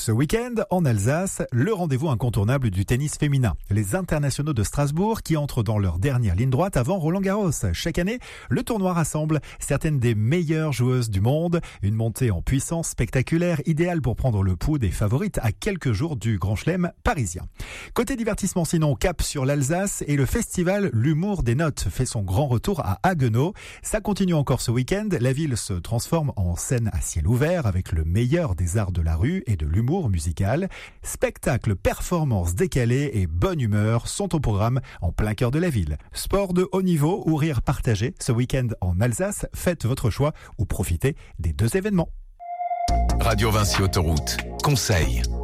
Ce week-end, en Alsace, le rendez-vous incontournable du tennis féminin. Les internationaux de Strasbourg qui entrent dans leur dernière ligne droite avant Roland-Garros. Chaque année, le tournoi rassemble certaines des meilleures joueuses du monde. Une montée en puissance spectaculaire, idéale pour prendre le pouls des favorites à quelques jours du Grand Chelem parisien. Côté divertissement sinon, cap sur l'Alsace et le festival L'Humour des Notes fait son grand retour à Haguenau. Ça continue encore ce week-end. La ville se transforme en scène à ciel ouvert avec le meilleur des arts de la rue et de l'humour musical. Spectacles, performances décalées et bonne humeur sont au programme en plein cœur de la ville. Sport de haut niveau ou rire partagé, ce week-end en Alsace, faites votre choix ou profitez des deux événements. Radio Vinci Autoroute. Conseil.